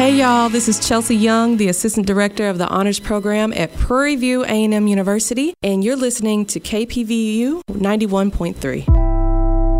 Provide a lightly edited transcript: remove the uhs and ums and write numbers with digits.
Hey y'all, this is Chelsea Young, the Assistant Director of the Honors Program at Prairie View A&M University, and you're listening to KPVU 91.3.